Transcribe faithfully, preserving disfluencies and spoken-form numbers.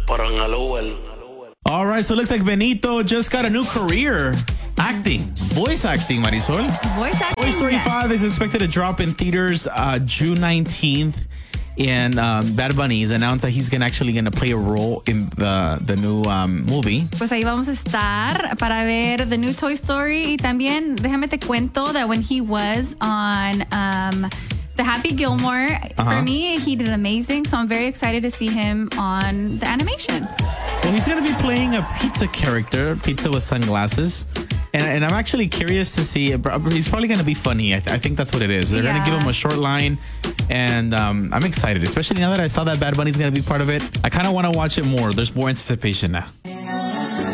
All right, so it looks like Benito just got a new career. Acting, voice acting, Marisol. Voice acting. Toy Story yes. five is expected to drop in theaters uh, June nineteenth. And um, Bad Bunny has announced that he's gonna actually going to play a role in the, the new um, movie. Pues ahí vamos a estar para ver the new Toy Story. Y también, déjame te cuento that when he was on um, the Happy Gilmore, uh-huh. for me, he did amazing. So I'm very excited to see him on the animation. Well, he's going to be playing a pizza character, pizza with sunglasses. And, and I'm actually curious to see, he's probably going to be funny. I, th- I think that's what it is. They're yeah. going to give him a short line. And um, I'm excited, especially now that I saw that Bad Bunny's going to be part of it. I kind of want to watch it more. There's more anticipation now.